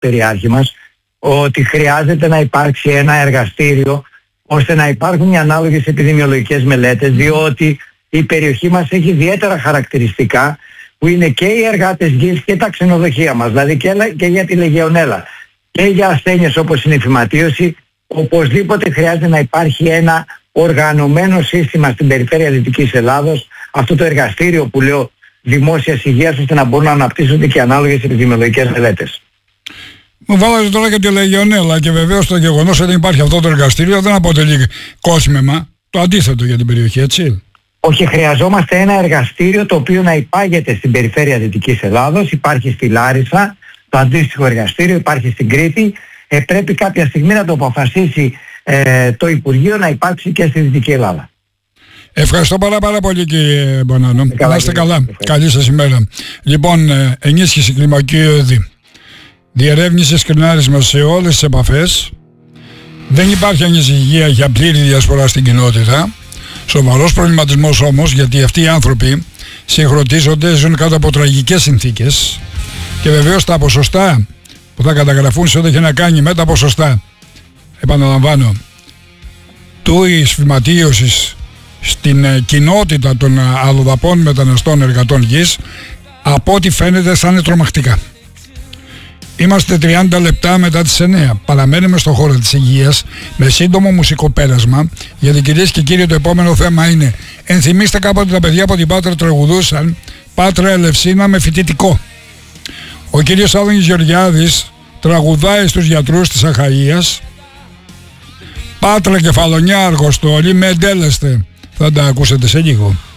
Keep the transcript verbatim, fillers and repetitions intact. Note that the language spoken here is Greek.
περιάρχη μας, ότι χρειάζεται να υπάρξει ένα εργαστήριο ώστε να υπάρχουν οι ανάλογες επιδημιολογικές μελέτες, διότι η περιοχή μας έχει ιδιαίτερα χαρακτηριστικά που είναι και οι εργάτες γης και τα ξενοδοχεία μας, δηλαδή και, και για τη Λεγεωνέλα και για ασθένειες όπως είναι η φυματίωση. Οπωσδήποτε χρειάζεται να υπάρχει ένα οργανωμένο σύστημα στην περιφέρεια Δυτικής Ελλάδος, αυτό το εργαστήριο που λέω δημόσιας υγείας, ώστε να μπορούν να αναπτύσσονται και ανάλογες επιδημιολογικές μελέτες. Μου βάλατε τώρα και τη Λεγεωνέλα και βεβαίως το γεγονός ότι υπάρχει αυτό το εργαστήριο δεν αποτελεί κόσμημα, το αντίθετο για την περιοχή, έτσι. Όχι, χρειαζόμαστε ένα εργαστήριο το οποίο να υπάγεται στην περιφέρεια Δυτικής Ελλάδος, υπάρχει στη Λάρισα, το αντίστοιχο εργαστήριο υπάρχει στην Κρήτη, ε, πρέπει κάποια στιγμή να το αποφασίσει ε, το Υπουργείο να υπάρξει και στη Δυτική Ελλάδα. Ευχαριστώ πάρα πάρα πολύ κύριε Μπονάνο. Να είστε καλά. Ευχαριστώ. Καλή σας ημέρα. Λοιπόν, ε, ενίσχυση κλιμακίου ΕΔΗ. Διερεύνηση σκρινάρισμα σε όλες τις επαφές. Δεν υπάρχει ανησυχία για πλήρη διασπορά στην κοινότητα. Σοβαρός προβληματισμός όμως, γιατί αυτοί οι άνθρωποι συγχρονίζονται, ζουν κάτω από τραγικές συνθήκες και βεβαίως τα ποσοστά που θα καταγραφούν σε ό,τι έχει να κάνει με τα ποσοστά, επαναλαμβάνω, του φυματίωσης στην ε, κοινότητα των ε, αλλοδαπών μεταναστών εργατών γης, από ό,τι φαίνεται θα είναι τρομακτικά. Είμαστε τριάντα λεπτά μετά τις εννιά. Παραμένουμε στον χώρο της υγείας με σύντομο μουσικό πέρασμα, γιατί κυρίες και κύριοι το επόμενο θέμα είναι, ενθυμίστε κάποτε τα παιδιά από την Πάτρα τραγουδούσαν Πάτρα Ελευσίνα με φοιτητικό. Ο κύριος Άδωνης Γεωργιάδης τραγουδάει στους γιατρούς της Αχαΐας Πάτρα Κεφαλονιά Αργοστόλη με εντέλεστε. Θα τα ακούσετε σε λίγο.